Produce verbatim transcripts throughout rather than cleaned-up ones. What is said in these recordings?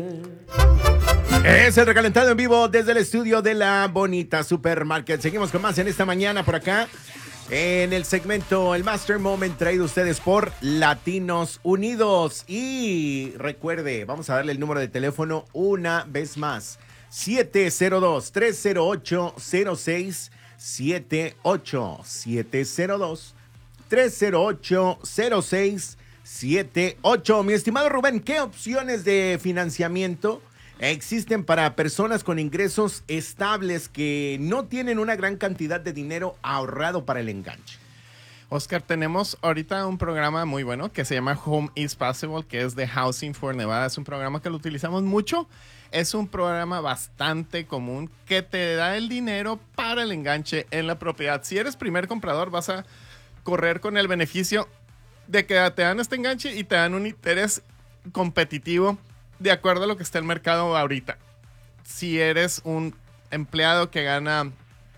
Es el recalentado en vivo desde el estudio de la Bonita Supermarket. Seguimos con más en esta mañana por acá en el segmento El Master Moment, traído a ustedes por Latinos Unidos. Y recuerde, vamos a darle el número de teléfono una vez más: siete cero dos, tres cero ocho, cero seis siete ocho. siete cero dos, tres cero ocho, cero seis siete ocho. Mi estimado Rubén, ¿qué opciones de financiamiento existen para personas con ingresos estables que no tienen una gran cantidad de dinero ahorrado para el enganche? Oscar, tenemos ahorita un programa muy bueno que se llama Home is Possible, que es de Housing for Nevada. Es un programa que lo utilizamos mucho. Es un programa bastante común que te da el dinero para el enganche en la propiedad. Si eres primer comprador, vas a correr con el beneficio de que te dan este enganche y te dan un interés competitivo de acuerdo a lo que está el mercado ahorita. Si eres un empleado que gana,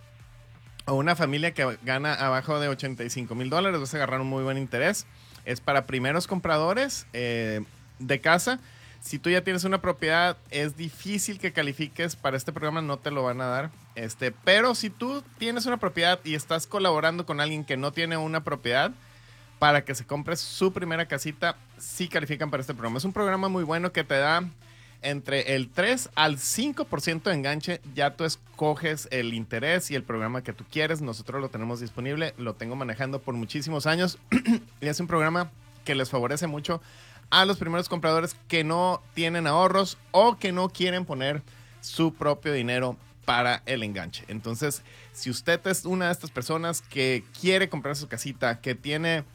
o una familia que gana abajo de ochenta y cinco mil dólares, vas a agarrar un muy buen interés. Es para primeros compradores eh, de casa. Si tú ya tienes una propiedad, es difícil que califiques para este programa, no te lo van a dar. Este, pero si tú tienes una propiedad y estás colaborando con alguien que no tiene una propiedad, para que se compre su primera casita, sí califican para este programa. Es un programa muy bueno que te da entre el tres al cinco por ciento de enganche. Ya tú escoges el interés y el programa que tú quieres. Nosotros lo tenemos disponible, lo tengo manejando por muchísimos años. Y es un programa que les favorece mucho a los primeros compradores que no tienen ahorros o que no quieren poner su propio dinero para el enganche. Entonces, si usted es una de estas personas que quiere comprar su casita, que tiene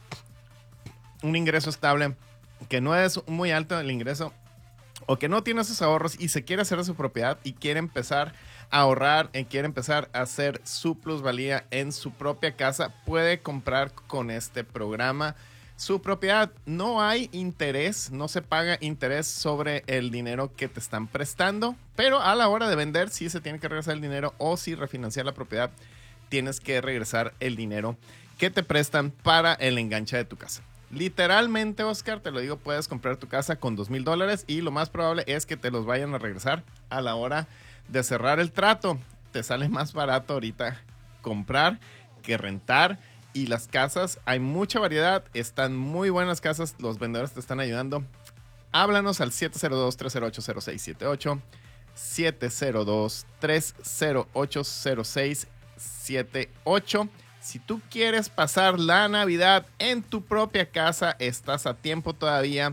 un ingreso estable, que no es muy alto el ingreso, o que no tiene esos ahorros y se quiere hacer de su propiedad y quiere empezar a ahorrar, y quiere empezar a hacer su plusvalía en su propia casa, puede comprar con este programa su propiedad. No hay interés, no se paga interés sobre el dinero que te están prestando, pero a la hora de vender sí se tiene que regresar el dinero, o si refinanciar la propiedad tienes que regresar el dinero que te prestan para el enganche de tu casa. Literalmente, Oscar, te lo digo, puedes comprar tu casa con dos mil dólares y lo más probable es que te los vayan a regresar a la hora de cerrar el trato. Te sale más barato ahorita comprar que rentar. Y las casas, hay mucha variedad, están muy buenas casas, los vendedores te están ayudando. Háblanos al siete cero dos, tres cero ocho, cero seis siete ocho, siete cero dos, tres cero ocho, cero seis siete ocho. Si tú quieres pasar la Navidad en tu propia casa, estás a tiempo todavía.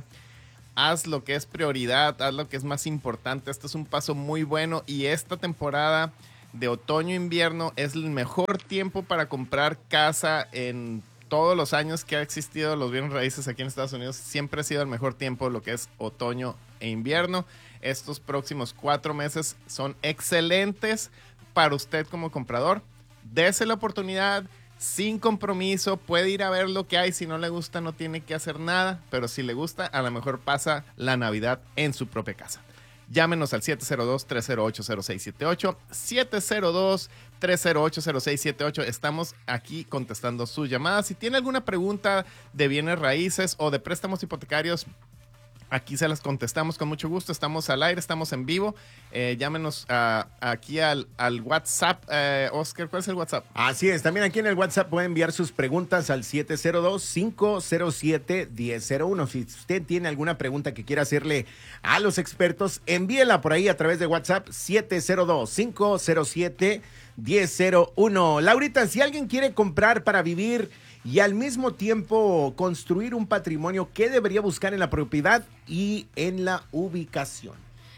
Haz lo que es prioridad, haz lo que es más importante. Este es un paso muy bueno, y esta temporada de otoño-invierno es el mejor tiempo para comprar casa. En todos los años que ha existido los bienes raíces aquí en Estados Unidos, siempre ha sido el mejor tiempo lo que es otoño e invierno. Estos próximos cuatro meses son excelentes para usted como comprador. Dese la oportunidad sin compromiso, puede ir a ver lo que hay. Si no le gusta, no tiene que hacer nada, pero si le gusta, a lo mejor pasa la Navidad en su propia casa. Llámenos al siete cero dos, tres cero ocho, cero seis siete ocho, siete cero dos, tres cero ocho, cero seis siete ocho. Estamos aquí contestando sus llamadas. Si tiene alguna pregunta de bienes raíces o de préstamos hipotecarios, aquí se las contestamos con mucho gusto. Estamos al aire, estamos en vivo. Eh, llámenos uh, aquí al, al WhatsApp. Eh, Oscar, ¿cuál es el WhatsApp? Así es, también aquí en el WhatsApp pueden enviar sus preguntas al siete cero dos, cinco cero siete, uno cero cero uno. Si usted tiene alguna pregunta que quiera hacerle a los expertos, envíela por ahí a través de WhatsApp siete cero dos, cinco cero siete, uno cero uno. Laurita, si alguien quiere comprar para vivir y al mismo tiempo construir un patrimonio, ¿qué debería buscar en la propiedad y en la ubicación?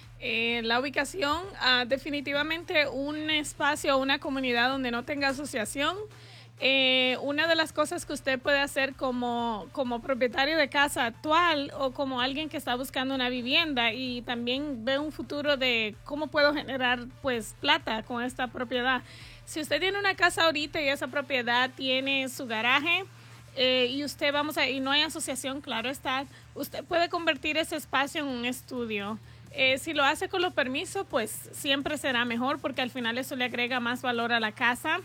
Eh, la ubicación, uh, definitivamente un espacio o una comunidad donde no tenga asociación. Eh, una de las cosas que usted puede hacer como, como propietario de casa actual, o como alguien que está buscando una vivienda y también ve un futuro de cómo puedo generar pues plata con esta propiedad. Si usted tiene una casa ahorita y esa propiedad tiene su garaje, eh, y usted vamos a y no hay asociación, claro está, usted puede convertir ese espacio en un estudio. Eh, si lo hace con los permisos, pues siempre será mejor, porque al final eso le agrega más valor a la casa.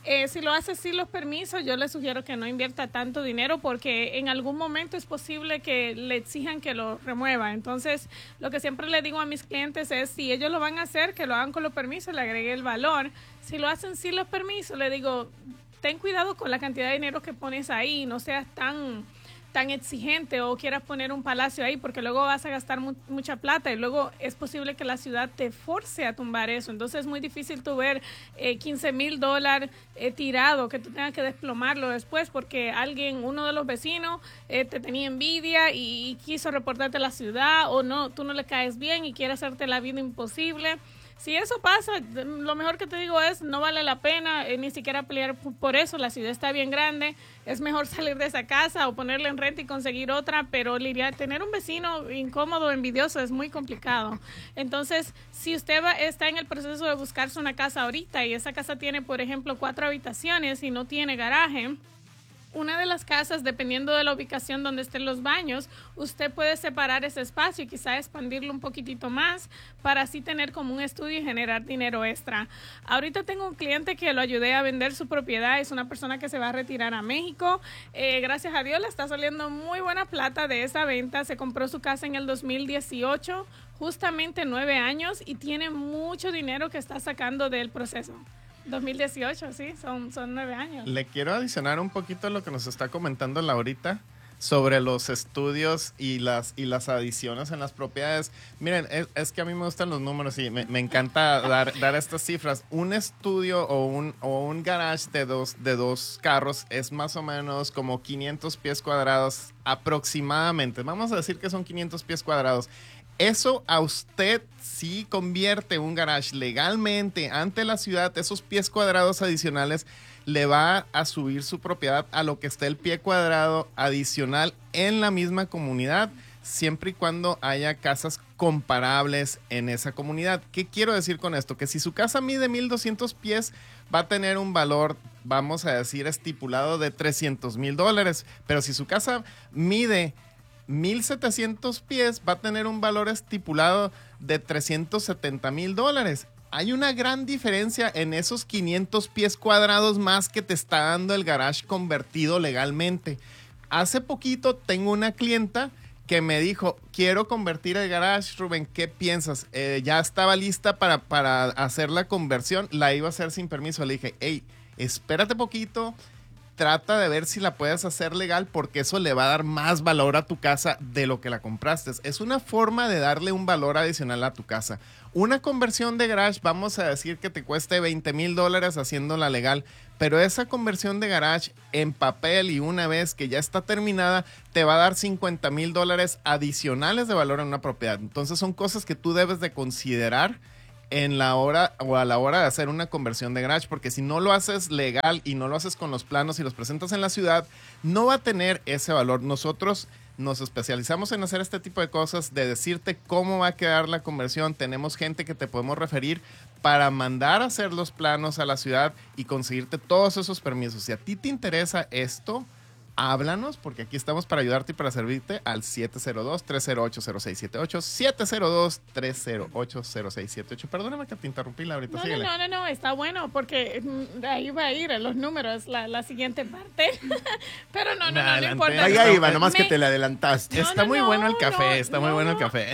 Eh, si lo hace sin los permisos, yo le sugiero que no invierta tanto dinero porque en algún momento es posible que le exijan que lo remueva. Entonces, lo que siempre le digo a mis clientes es, si ellos lo van a hacer, que lo hagan con los permisos, le agregue el valor. Si lo hacen sin los permisos, le digo, ten cuidado con la cantidad de dinero que pones ahí, no seas tan... tan exigente o quieras poner un palacio ahí porque luego vas a gastar mu mucha plata y luego es posible que la ciudad te force a tumbar eso. Entonces es muy difícil tu ver eh, quince mil dólares eh, tirado, que tú tengas que desplomarlo después porque alguien, uno de los vecinos eh, te tenía envidia y, y quiso reportarte a la ciudad o no, tú no le caes bien y quiere hacerte la vida imposible. Si eso pasa, lo mejor que te digo es, no vale la pena eh, ni siquiera pelear por eso, la ciudad está bien grande, es mejor salir de esa casa o ponerla en renta y conseguir otra, pero lidiar, tener un vecino incómodo, envidioso es muy complicado. Entonces, si usted va, está en el proceso de buscarse una casa ahorita y esa casa tiene, por ejemplo, cuatro habitaciones y no tiene garaje, una de las casas, dependiendo de la ubicación donde estén los baños, usted puede separar ese espacio y quizá expandirlo un poquitito más para así tener como un estudio y generar dinero extra. Ahorita tengo un cliente que lo ayudé a vender su propiedad, es una persona que se va a retirar a México. Eh, gracias a Dios le está saliendo muy buena plata de esa venta. Se compró su casa en el dos mil dieciocho, justamente nueve años, y tiene mucho dinero que está sacando del proceso. dos mil dieciocho, sí, son, son nueve años. Le quiero adicionar un poquito lo que nos está comentando Laurita sobre los estudios y las, y las adiciones en las propiedades. Miren, es, es que a mí me gustan los números y me, me encanta dar, dar estas cifras. Un estudio o un, o un garage de dos, de dos carros es más o menos como quinientos pies cuadrados aproximadamente. Vamos a decir que son quinientos pies cuadrados. Eso a usted sí convierte un garage legalmente ante la ciudad. Esos pies cuadrados adicionales le va a subir su propiedad a lo que esté el pie cuadrado adicional en la misma comunidad, siempre y cuando haya casas comparables en esa comunidad. ¿Qué quiero decir con esto? Que si su casa mide mil doscientos pies, va a tener un valor, vamos a decir, estipulado de trescientos mil dólares. Pero si su casa mide mil setecientos pies, va a tener un valor estipulado de trescientos setenta mil dólares. Hay una gran diferencia en esos quinientos pies cuadrados más que te está dando el garage convertido legalmente. Hace poquito tengo una clienta que me dijo, quiero convertir el garage, Rubén, ¿qué piensas? Eh, ya estaba lista para, para hacer la conversión, la iba a hacer sin permiso. Le dije, hey, espérate poquito, trata de ver si la puedes hacer legal porque eso le va a dar más valor a tu casa de lo que la compraste. Es una forma de darle un valor adicional a tu casa. Una conversión de garage, vamos a decir que te cueste veinte mil dólares haciéndola legal, pero esa conversión de garage en papel y una vez que ya está terminada, te va a dar cincuenta mil dólares adicionales de valor en una propiedad. Entonces son cosas que tú debes de considerar en la hora o a la hora de hacer una conversión de garage, porque si no lo haces legal y no lo haces con los planos y los presentas en la ciudad, no va a tener ese valor. Nosotros nos especializamos en hacer este tipo de cosas, de decirte cómo va a quedar la conversión. Tenemos gente que te podemos referir para mandar a hacer los planos a la ciudad y conseguirte todos esos permisos. Si a ti te interesa esto, háblanos, porque aquí estamos para ayudarte y para servirte al siete cero dos, tres cero ocho, cero seis siete ocho, siete cero dos, tres cero ocho, cero seis siete ocho. Perdóname que te interrumpí, Laurita, no, síguele. No, no, no, no, está bueno, porque ahí va a ir en los números, la, la siguiente parte. Pero no, no, no, no importa. Ahí, ahí va, nomás Me... que te le adelantaste. No, está no, muy no, bueno el café, no, está no, muy bueno no. el café.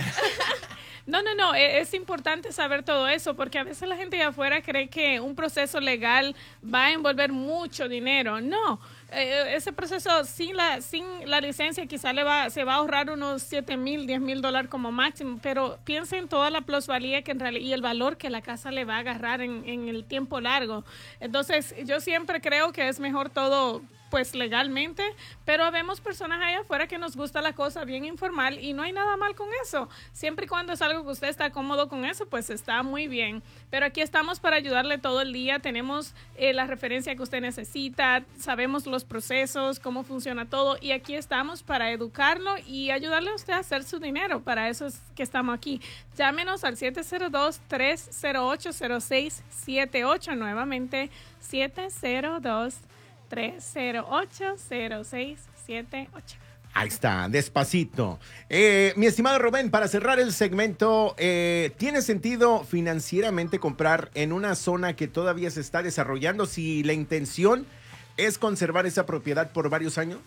No, no, no, es importante saber todo eso porque a veces la gente de afuera cree que un proceso legal va a envolver mucho dinero. No, eh, ese proceso sin la sin la licencia quizá le va, se va a ahorrar unos siete mil, diez mil dólares como máximo, pero piensa en toda la plusvalía que en realidad y el valor que la casa le va a agarrar en, en el tiempo largo. Entonces, yo siempre creo que es mejor todo pues legalmente, pero habemos personas allá afuera que nos gusta la cosa bien informal y no hay nada mal con eso. Siempre y cuando es algo que usted está cómodo con eso, pues está muy bien. Pero aquí estamos para ayudarle todo el día. Tenemos eh, la referencia que usted necesita, sabemos los procesos, cómo funciona todo y aquí estamos para educarlo y ayudarle a usted a hacer su dinero. Para eso es que estamos aquí. Llámenos al siete cero dos, tres cero ocho, cero seis siete ocho, nuevamente siete cero dos, tres cero ocho, cero seis siete ocho. Ahí está, despacito. Eh, mi estimado Rubén, para cerrar el segmento, eh, ¿tiene sentido financieramente comprar en una zona que todavía se está desarrollando si la intención es conservar esa propiedad por varios años?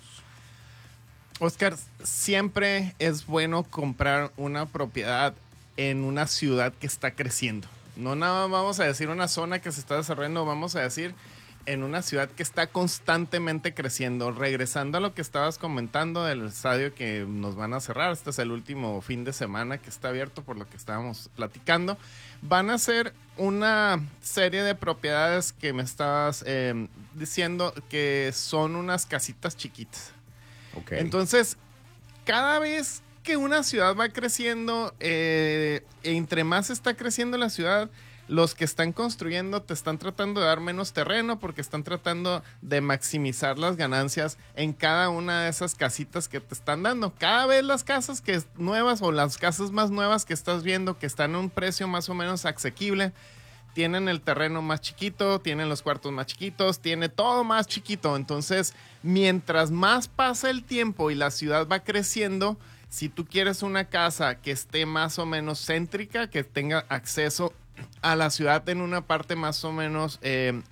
Oscar, siempre es bueno comprar una propiedad en una ciudad que está creciendo. No nada más vamos a decir una zona que se está desarrollando, vamos a decir en una ciudad que está constantemente creciendo. Regresando a lo que estabas comentando del estadio que nos van a cerrar, este es el último fin de semana que está abierto por lo que estábamos platicando, van a ser una serie de propiedades que me estabas eh, diciendo que son unas casitas chiquitas. Okay. Entonces, cada vez que una ciudad va creciendo, eh, entre más está creciendo la ciudad, los que están construyendo te están tratando de dar menos terreno porque están tratando de maximizar las ganancias en cada una de esas casitas que te están dando. Cada vez las casas que nuevas o las casas más nuevas que estás viendo que están a un precio más o menos asequible, tienen el terreno más chiquito, tienen los cuartos más chiquitos, tiene todo más chiquito. Entonces, mientras más pasa el tiempo y la ciudad va creciendo, si tú quieres una casa que esté más o menos céntrica, que tenga acceso a la ciudad en una parte más o menos eh,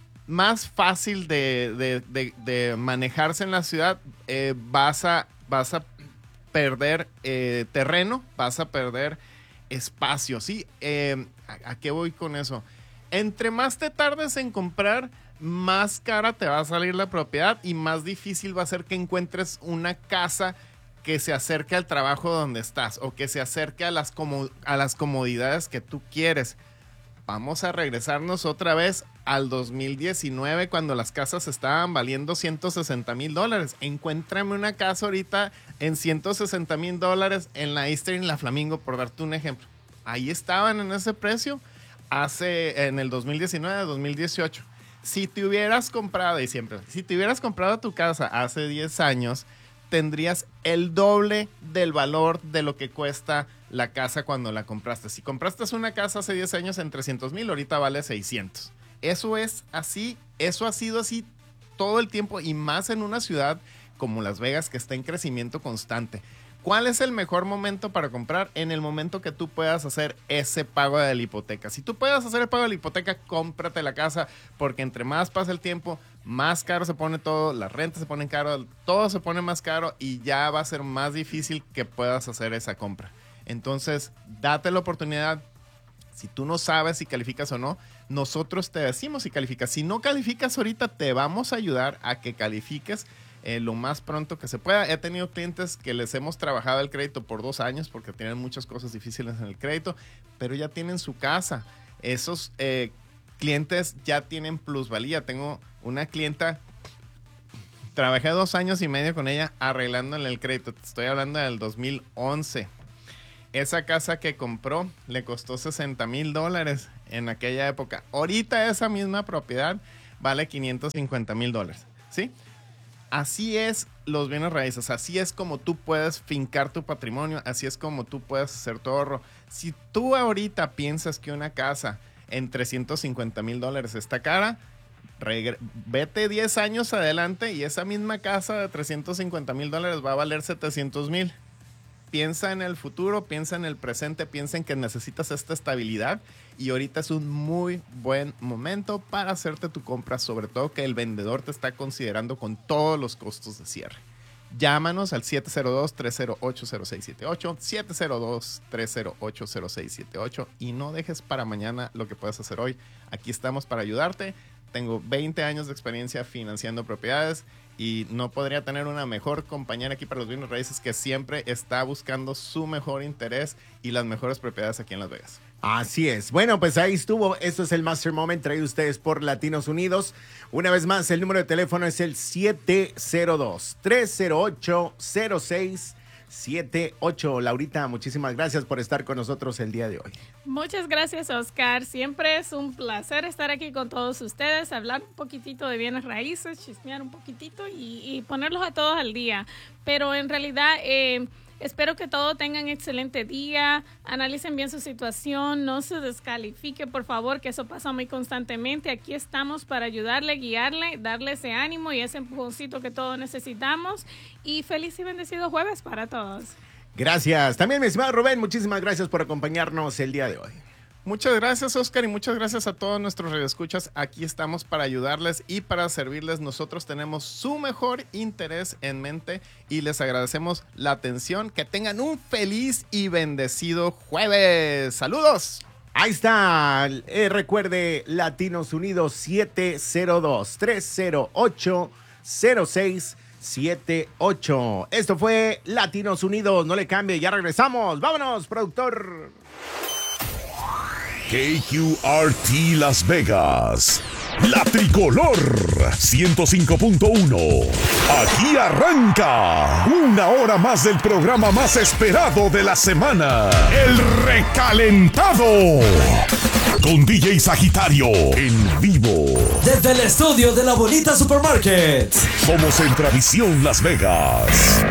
más fácil de, de, de, de manejarse en la ciudad, eh, vas, a, vas a perder eh, terreno, vas a perder espacio, ¿sí? Eh, ¿a, ¿A qué voy con eso? Entre más te tardes en comprar, más cara te va a salir la propiedad y más difícil va a ser que encuentres una casa que se acerque al trabajo donde estás o que se acerque a las, como, a las comodidades que tú quieres. Vamos a regresarnos otra vez al dos mil diecinueve cuando las casas estaban valiendo ciento sesenta mil dólares. Encuéntrame una casa ahorita en ciento sesenta mil dólares en la Eastern y la Flamingo, por darte un ejemplo. Ahí estaban en ese precio hace en el dos mil diecinueve, dos mil dieciocho. Si te hubieras comprado, y siempre, si te hubieras comprado tu casa hace diez años, tendrías el doble del valor de lo que cuesta la casa cuando la compraste. Si compraste una casa hace diez años en trescientos mil, ahorita vale seiscientos. Eso es así, eso ha sido así todo el tiempo y más en una ciudad como Las Vegas que está en crecimiento constante. ¿Cuál es el mejor momento para comprar? En el momento que tú puedas hacer ese pago de la hipoteca. Si tú puedes hacer el pago de la hipoteca, cómprate la casa, porque entre más pasa el tiempo, más caro se pone todo, las rentas se ponen caro, todo se pone más caro y ya va a ser más difícil que puedas hacer esa compra. Entonces, date la oportunidad. Si tú no sabes si calificas o no, nosotros te decimos si calificas. Si no calificas ahorita, te vamos a ayudar a que califiques Eh, lo más pronto que se pueda. He tenido clientes que les hemos trabajado el crédito por dos años porque tienen muchas cosas difíciles en el crédito, pero ya tienen su casa. Esos eh, clientes ya tienen plusvalía. Tengo una clienta, trabajé dos años y medio con ella arreglándole el crédito. Te estoy hablando del dos mil once. Esa casa que compró le costó sesenta mil dólares en aquella época. Ahorita esa misma propiedad vale quinientos cincuenta mil dólares, ¿sí? Así es los bienes raíces, así es como tú puedes fincar tu patrimonio, así es como tú puedes hacer tu ahorro. Si tú ahorita piensas que una casa en trescientos cincuenta mil dólares está cara, vete diez años adelante y esa misma casa de trescientos cincuenta mil dólares va a valer setecientos mil. Piensa en el futuro, piensa en el presente, piensa en que necesitas esta estabilidad y ahorita es un muy buen momento para hacerte tu compra, sobre todo que el vendedor te está considerando con todos los costos de cierre. Llámanos al siete cero dos, tres cero ocho, cero seis siete ocho, siete cero dos, tres cero ocho, cero seis siete ocho y no dejes para mañana lo que puedes hacer hoy. Aquí estamos para ayudarte. Tengo veinte años de experiencia financiando propiedades y no podría tener una mejor compañera aquí para los bienes raíces que siempre está buscando su mejor interés y las mejores propiedades aquí en Las Vegas. Así es. Bueno, pues ahí estuvo. Esto es el Master Moment traído ustedes por Latinos Unidos. Una vez más, el número de teléfono es el siete cero dos, tres cero ocho, cero seis siete ocho. Laurita, muchísimas gracias por estar con nosotros el día de hoy. Muchas gracias, Oscar. Siempre es un placer estar aquí con todos ustedes, hablar un poquitito de bienes raíces, chismear un poquitito y, y ponerlos a todos al día. Pero en realidad... Eh, Espero que todos tengan excelente día, analicen bien su situación, no se descalifique, por favor, que eso pasa muy constantemente. Aquí estamos para ayudarle, guiarle, darle ese ánimo y ese empujoncito que todos necesitamos. Y feliz y bendecido jueves para todos. Gracias. También, mi estimado Rubén, muchísimas gracias por acompañarnos el día de hoy. Muchas gracias, Oscar, y muchas gracias a todos nuestros radioescuchas. Aquí estamos para ayudarles y para servirles. Nosotros tenemos su mejor interés en mente y les agradecemos la atención. Que tengan un feliz y bendecido jueves. ¡Saludos! Ahí está. Eh, recuerde, Latinos Unidos siete cero dos, tres cero ocho, cero seis siete ocho. Esto fue Latinos Unidos. No le cambie, ya regresamos. ¡Vámonos, productor! K Q R T Las Vegas, la tricolor ciento cinco punto uno. Aquí arranca una hora más del programa más esperado de la semana, El Recalentado, con D J Sagitario en vivo. Desde el estudio de La Bonita Supermarket. Somos Centravisión Las Vegas.